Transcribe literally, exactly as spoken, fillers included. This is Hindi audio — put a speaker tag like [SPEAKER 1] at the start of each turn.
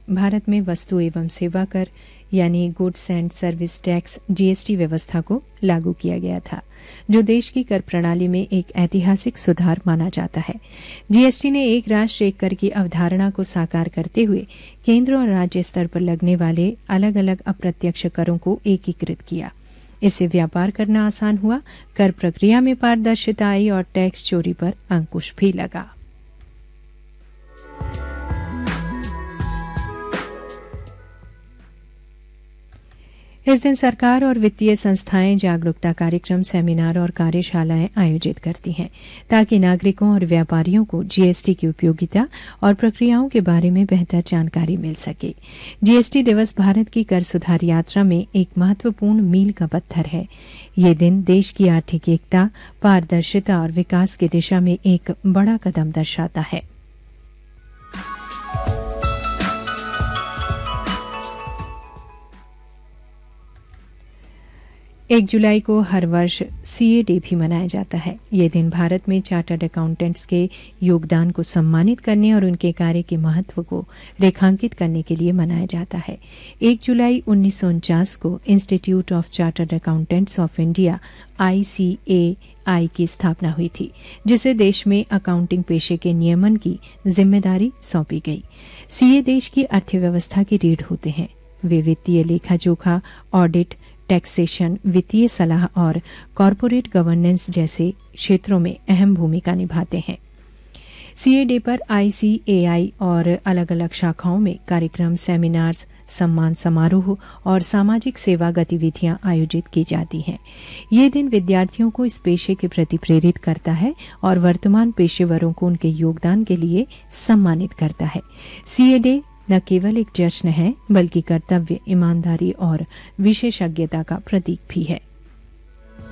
[SPEAKER 1] भारत में वस्तु एवं सेवा कर यानी goods and service tax GST व्यवस्था को लागू किया गया था, जो देश की कर प्रणाली में एक ऐतिहासिक सुधार माना जाता है। जीएसटी ने एक राष्ट्र एक कर की अवधारणा को साकार करते हुए केंद्र और राज्य स्तर पर लगने वाले अलग अलग अप्रत्यक्ष करों को एकीकृत किया। इससे व्यापार करना आसान हुआ, कर प्रक्रिया में पारदर्शिता आई और टैक्स चोरी पर अंकुश भी लगा। इस दिन सरकार और वित्तीय संस्थाएं जागरूकता कार्यक्रम, सेमिनार और कार्यशालाएं आयोजित करती हैं ताकि नागरिकों और व्यापारियों को जीएसटी की उपयोगिता और प्रक्रियाओं के बारे में बेहतर जानकारी मिल सके। जीएसटी दिवस भारत की कर सुधार यात्रा में एक महत्वपूर्ण मील का पत्थर है। ये दिन देश की आर्थिक एकता, पारदर्शिता और विकास की दिशा में एक बड़ा कदम दर्शाता है। एक जुलाई को हर वर्ष सीए डे भी मनाया जाता है। ये दिन भारत में चार्टर्ड अकाउंटेंट्स के योगदान को सम्मानित करने और उनके कार्य के महत्व को रेखांकित करने के लिए मनाया जाता है। एक जुलाई उन्नीस सौ उनचास को institute of chartered accountants of India I सी ए आई की स्थापना हुई थी, जिसे देश में अकाउंटिंग पेशे के नियमन की जिम्मेदारी सौंपी गई। सीए देश की अर्थव्यवस्था की रीढ़ होते हैं। वे वित्तीय लेखा जोखा, ऑडिट, टैक्सेशन, वित्तीय सलाह और कॉरपोरेट गवर्नेंस जैसे क्षेत्रों में अहम भूमिका निभाते हैं। सीए डे पर आईसीएआई और अलग अलग शाखाओं में कार्यक्रम, सेमिनार्स, सम्मान समारोह और सामाजिक सेवा गतिविधियां आयोजित की जाती हैं। ये दिन विद्यार्थियों को इस पेशे के प्रति प्रेरित करता है और वर्तमान पेशेवरों को उनके योगदान के लिए सम्मानित करता है। सीए डे न केवल एक जश्न है, बल्कि कर्तव्य, ईमानदारी और विशेषज्ञता का प्रतीक भी है।